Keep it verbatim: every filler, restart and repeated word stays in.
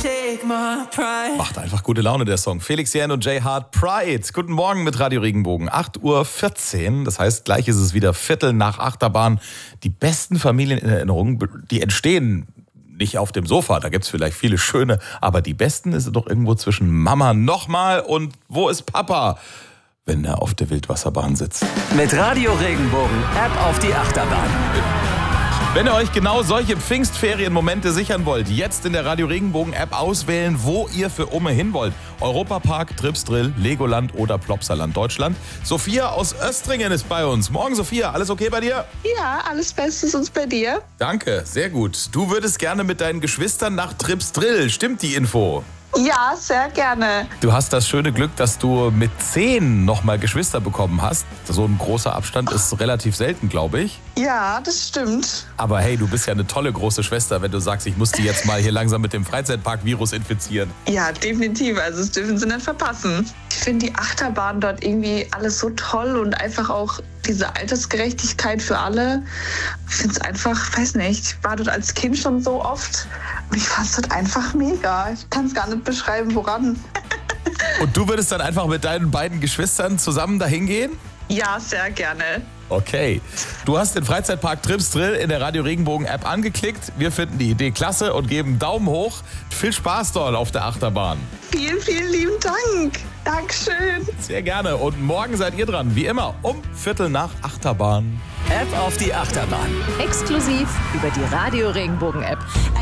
Macht einfach gute Laune, der Song. Felix Jähn und Jay Hart, Pride. Guten Morgen mit Radio Regenbogen. acht Uhr vierzehn, das heißt, gleich ist es wieder Viertel nach Achterbahn. Die besten Familienerinnerungen, die entstehen nicht auf dem Sofa, da gibt es vielleicht viele schöne, aber die besten ist doch irgendwo zwischen Mama nochmal und wo ist Papa, wenn er auf der Wildwasserbahn sitzt. Mit Radio Regenbogen, App auf die Achterbahn. Wenn ihr euch genau solche Pfingstferienmomente sichern wollt, jetzt in der Radio Regenbogen-App auswählen, wo ihr für Umme hin wollt. Europapark, Tripsdrill, Legoland oder Plopsaland Deutschland. Sophia aus Östringen ist bei uns. Morgen, Sophia. Alles okay bei dir? Ja, alles Bestes und bei dir? Danke, sehr gut. Du würdest gerne mit deinen Geschwistern nach Tripsdrill. Stimmt die Info? Ja, sehr gerne. Du hast das schöne Glück, dass du mit zehn nochmal Geschwister bekommen hast. So ein großer Abstand ist relativ selten, glaube ich. Ja, das stimmt. Aber hey, du bist ja eine tolle große Schwester, wenn du sagst, ich muss die jetzt mal hier langsam mit dem Freizeitpark-Virus infizieren. Ja, definitiv. Also das dürfen sie nicht verpassen. Ich finde die Achterbahn dort irgendwie alles so toll und einfach auch diese Altersgerechtigkeit für alle. Ich finde es einfach, weiß nicht, ich war dort als Kind schon so oft und ich fand es dort einfach mega. Ich kann es gar nicht beschreiben, woran. Und du würdest dann einfach mit deinen beiden Geschwistern zusammen dahin gehen? Ja, sehr gerne. Okay. Du hast den Freizeitpark Tripsdrill in der Radio Regenbogen App angeklickt. Wir finden die Idee klasse und geben Daumen hoch. Viel Spaß dort auf der Achterbahn. Vielen, vielen lieben Dank. Dankeschön. Sehr gerne. Und morgen seid ihr dran, wie immer, um Viertel nach Achterbahn. App auf die Achterbahn. Exklusiv über die Radio Regenbogen App.